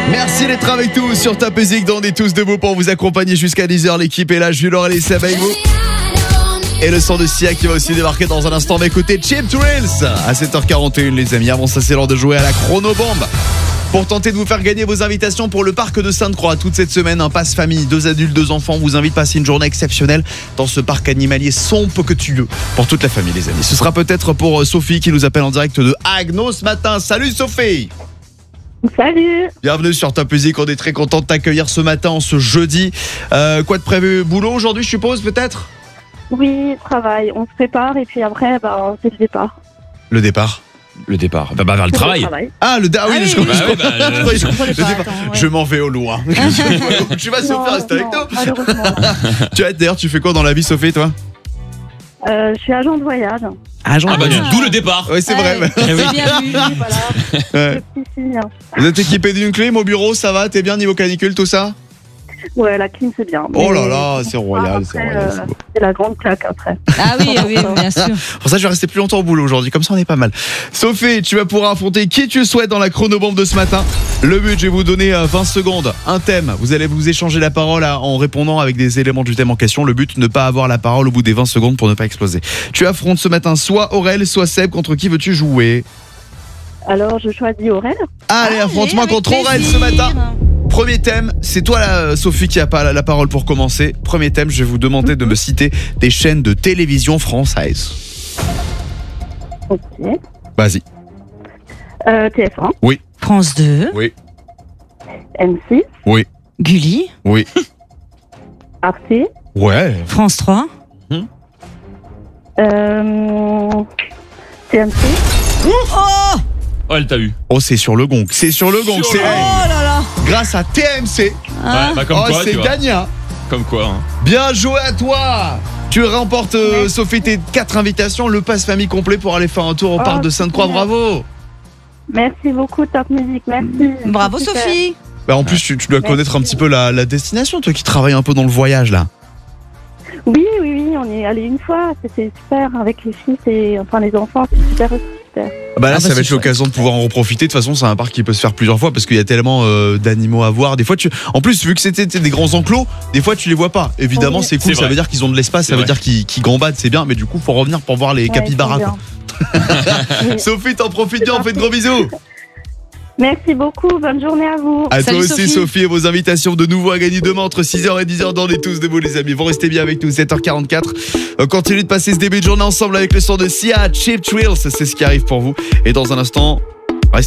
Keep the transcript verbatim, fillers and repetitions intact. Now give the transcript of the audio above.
Merci d'être avec nous sur Top Music. On est tous debout pour vous accompagner jusqu'à dix heures. L'équipe est là, Jules, Aurélie et Seb avec vous. Et le son de Sia qui va aussi débarquer dans un instant. Mais écoutez, Cheap Thrills à sept heures quarante et une, les amis. Avant ça, c'est l'heure de jouer à la chronobombe pour tenter de vous faire gagner vos invitations pour le parc de Sainte-Croix. Toute cette semaine, un pass famille, deux adultes, deux enfants vous invite à passer une journée exceptionnelle dans ce parc animalier somptueux pour toute la famille, les amis. Ce sera peut-être pour Sophie qui nous appelle en direct de Agno ce matin. Salut Sophie. Salut. Bienvenue sur Top Music, on est très content de t'accueillir ce matin, en ce jeudi. Euh, quoi de prévu? Boulot aujourd'hui, je suppose, peut-être? Oui, travail. On se prépare et puis après, bah, c'est le départ. Le départ? Le départ, bah, bah vers le Pour travail. le travail. Ah, le départ, oui, Ah je oui, comprends. bah oui, bah, je croyais- je comprenais le pas, départ. attends, ouais. Je m'en vais au loin. Tu vas, Non, Sophie, rester avec non, nous. malheureusement. Tu vois, d'ailleurs, tu fais quoi dans la vie, Sophie, toi? Euh, je suis agent de voyage. Agent Ah bah de du- voyage. d'où le départ. Oui, c'est vrai. Ouais, ouais. c'est bien vu. Voilà, Ouais. le petit signe. Vous êtes équipé d'une clim au bureau, ça va? T'es bien niveau canicule, tout ça? Ouais, la clim, c'est bien. Oh là Mais- là, c'est royal, c'est Après, royal. euh, c'est beau. c'est la grande claque après. Ah oui, oui, bien sûr. Pour ça, je vais rester plus longtemps au boulot aujourd'hui. Comme ça, on est pas mal. Sophie, tu vas pouvoir affronter qui tu souhaites dans la chronobombe de ce matin. Le but, je vais vous donner euh, vingt secondes, un thème. Vous allez vous échanger la parole à- en répondant avec des éléments du thème en question. Le but, ne pas avoir la parole au bout des vingt secondes pour ne pas exploser. Tu affrontes ce matin soit Aurel, soit Seb. Contre qui veux-tu jouer? Alors, je choisis Aurel. Allez, affronte-moi Allez, contre avec Aurel ce plaisir. matin. Premier thème, c'est toi là, Sophie, qui a pas la, la parole pour commencer. Premier thème, je vais vous demander de me citer des chaînes de télévision françaises. Ok. Vas-y. Euh, T F un, France deux, Oui. M six, Gulli, Oui. Arte, Ouais. France trois, euh, T M C. oh, Oh, elle t'a eu. Oh, c'est sur le gong. C'est sur le gong. Sur C'est le oh là là. grâce à T M C. Ah. Ouais, bah comme Oh, quoi, c'est tu vois. gagnant. Comme quoi. Hein. Bien joué à toi. Tu remportes, euh, Ouais. Sophie, tes quatre invitations, le pass famille complet pour aller faire un tour au Oh, parc de Sainte-Croix. super. Bravo. Merci beaucoup, Top Music. Merci. Bravo Super. Sophie. Bah, en plus, tu, tu dois Merci. connaître un petit peu la, la destination, toi qui travailles un peu dans le voyage là. Oui, oui, oui, on est allé une fois. C'était super avec les filles et enfin les enfants. C'est super, super. Bah là, Ah bah, ça va c'est être l'occasion de pouvoir en reprofiter. De toute façon, c'est un parc qui peut se faire plusieurs fois parce qu'il y a tellement euh, d'animaux à voir. Des fois, tu, en plus, vu que c'était des grands enclos, des fois, tu les vois pas. Évidemment, Oui. c'est cool. C'est Ça vrai. veut dire qu'ils ont de l'espace. C'est Ça veut vrai. dire qu'ils qu'ils gambadent, c'est bien. Mais du coup, faut revenir pour voir les Ouais, capybaras. c'est quoi. bien. Oui. Sophie, t'en profites bien. On fait de gros bisous. Merci beaucoup. Bonne journée à vous. À Salut, toi aussi, Sophie. Sophie. Et vos invitations de nouveau à gagner demain entre six heures et dix heures dans les tous debout, les amis. Vous restez bien avec nous, sept heures quarante-quatre. Euh, continuez de passer ce début de journée ensemble avec le son de Sia, Cheap Thrills. C'est ce qui arrive pour vous. Et dans un instant,